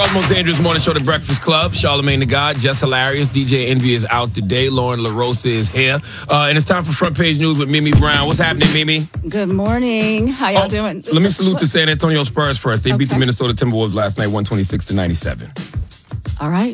Most dangerous morning show, The Breakfast Club. Charlamagne the God, Jess Hilarious. DJ Envy is out today. Lauren LaRosa is here. And it's time for Front Page News with Mimi Brown. What's happening, Mimi? Good morning. How y'all doing? Let me salute the San Antonio Spurs first. They beat the Minnesota Timberwolves last night, 126-97. All right.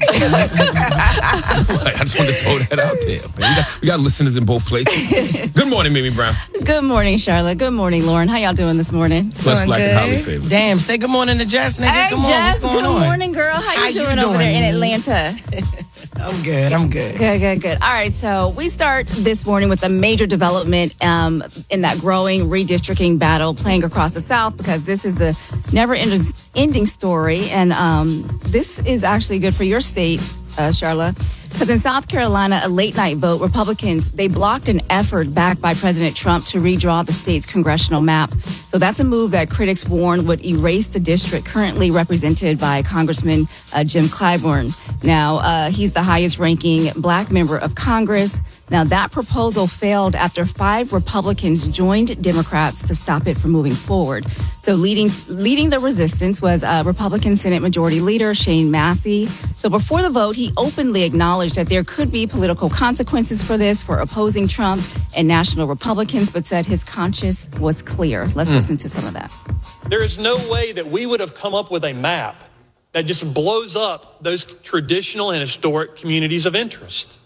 I just wanted to throw that out there. Man. We got listeners in both places. Good morning, Mimi Brown. Good morning, Charlotte. Good morning, Lauren. How y'all doing this morning? Bless Black and Holly favor. Damn, say good morning to Jess, nigga. Hey, Come on, Jess. what's going on? Good morning, girl. How you doing over there in Atlanta? I'm good. Good. All right, so we start this morning with a major development in that growing redistricting battle playing across the South, because this is the never-ending story, and this is actually good for your state, Charlotte. Because in South Carolina, a late-night vote, Republicans, they blocked an effort backed by President Trump to redraw the state's congressional map. So that's a move that critics warned would erase the district currently represented by Congressman Jim Clyburn. Now, he's the highest-ranking black member of Congress. Now, that proposal failed after 5 Republicans joined Democrats to stop it from moving forward. So leading the resistance was Republican Senate Majority Leader Shane Massey. So before the vote, he openly acknowledged that there could be political consequences for this, for opposing Trump and national Republicans, but said his conscience was clear. Let's listen to some of that. There is no way that we would have come up with a map that just blows up those traditional and historic communities of interest.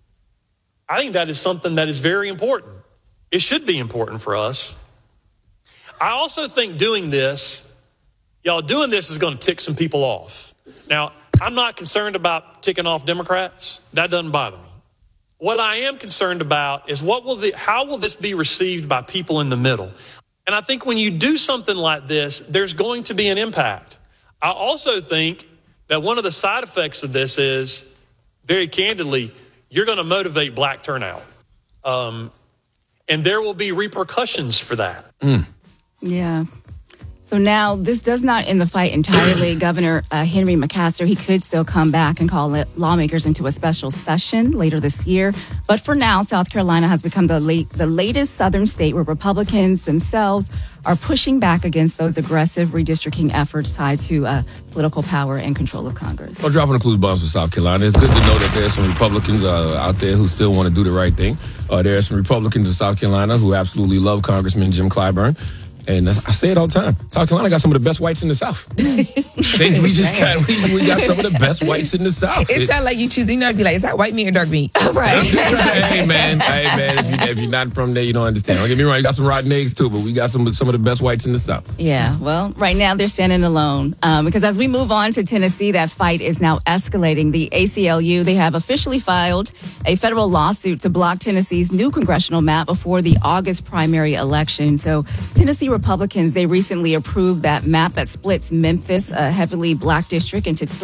I think that is something that is very important. It should be important for us. I also think doing this is going to tick some people off. Now, I'm not concerned about ticking off Democrats. That doesn't bother me. What I am concerned about is how will this be received by people in the middle? And I think when you do something like this, there's going to be an impact. I also think that one of the side effects of this is, very candidly, you're going to motivate black turnout. And there will be repercussions for that. Yeah. So now this does not end the fight entirely. Governor Henry McMaster, he could still come back and call lawmakers into a special session later this year. But for now, South Carolina has become the latest southern state where Republicans themselves are pushing back against those aggressive redistricting efforts tied to political power and control of Congress. Well, dropping the clues bombs for South Carolina. It's good to know that there's some Republicans out there who still want to do the right thing. There are some Republicans in South Carolina who absolutely love Congressman Jim Clyburn. And I say it all the time. South Carolina got some of the best whites in the South. we got some of the best whites in the South. It sounds like you choose. You know, be like, is that white meat or dark meat? Right. Hey man. If you're not from there, you don't understand. Don't get me wrong. You got some rotten eggs too, but we got some of the best whites in the South. Yeah. Well, right now they're standing alone because as we move on to Tennessee, that fight is now escalating. The ACLU, they have officially filed a federal lawsuit to block Tennessee's new congressional map before the August primary election. So Tennessee Republicans, they recently approved that map that splits Memphis, a heavily black district, into